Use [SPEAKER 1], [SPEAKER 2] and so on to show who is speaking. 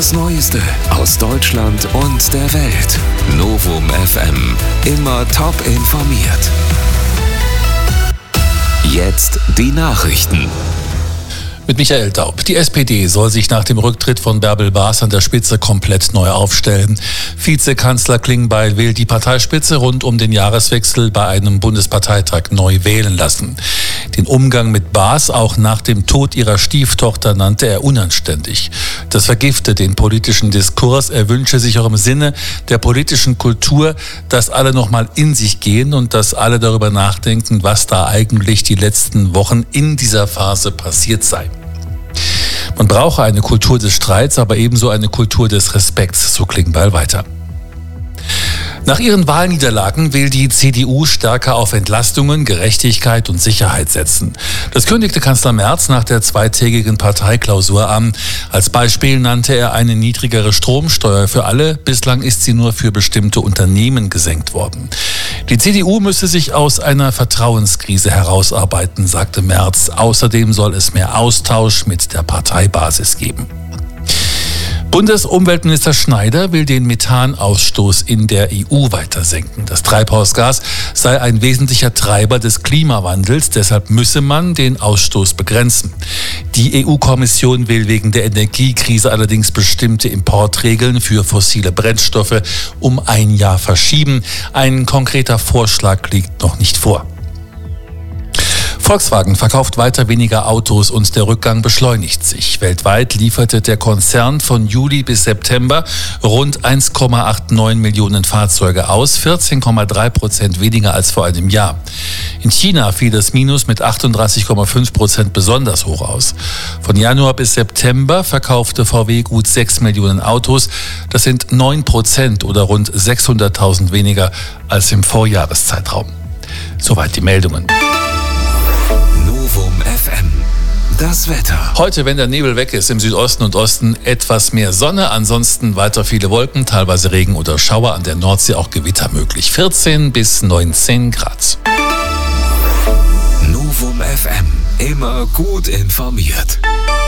[SPEAKER 1] Das Neueste aus Deutschland und der Welt. Novum FM. Immer top informiert. Jetzt die Nachrichten.
[SPEAKER 2] Mit Michael Daub. Die SPD soll sich nach dem Rücktritt von Bärbel Baas an der Spitze komplett neu aufstellen. Vizekanzler Klingbeil will die Parteispitze rund um den Jahreswechsel bei einem Bundesparteitag neu wählen lassen. Den Umgang mit Baas, auch nach dem Tod ihrer Stieftochter, nannte er unanständig. Das vergifte den politischen Diskurs. Er wünsche sich auch im Sinne der politischen Kultur, dass alle nochmal in sich gehen und dass alle darüber nachdenken, was da eigentlich die letzten Wochen in dieser Phase passiert sei. Man brauche eine Kultur des Streits, aber ebenso eine Kultur des Respekts, so Klingbeil weiter. Nach ihren Wahlniederlagen will die CDU stärker auf Entlastungen, Gerechtigkeit und Sicherheit setzen. Das kündigte Kanzler Merz nach der zweitägigen Parteiklausur an. Als Beispiel nannte er eine niedrigere Stromsteuer für alle. Bislang ist sie nur für bestimmte Unternehmen gesenkt worden. Die CDU müsse sich aus einer Vertrauenskrise herausarbeiten, sagte Merz. Außerdem soll es mehr Austausch mit der Parteibasis geben. Bundesumweltminister Schneider will den Methanausstoß in der EU weiter senken. Das Treibhausgas sei ein wesentlicher Treiber des Klimawandels, deshalb müsse man den Ausstoß begrenzen. Die EU-Kommission will wegen der Energiekrise allerdings bestimmte Importregeln für fossile Brennstoffe um ein Jahr verschieben. Ein konkreter Vorschlag liegt noch nicht vor. Volkswagen verkauft weiter weniger Autos und der Rückgang beschleunigt sich. Weltweit lieferte der Konzern von Juli bis September rund 1,89 Millionen Fahrzeuge aus, 14,3% weniger als vor einem Jahr. In China fiel das Minus mit 38,5% besonders hoch aus. Von Januar bis September verkaufte VW gut 6 Millionen Autos. Das sind 9% oder rund 600.000 weniger als im Vorjahreszeitraum. Soweit die Meldungen.
[SPEAKER 1] Novum FM. Das Wetter.
[SPEAKER 2] Heute, wenn der Nebel weg ist, im Südosten und Osten etwas mehr Sonne, ansonsten weiter viele Wolken, teilweise Regen oder Schauer, an der Nordsee auch Gewitter möglich. 14 bis 19 Grad.
[SPEAKER 1] Novum FM. Immer gut informiert.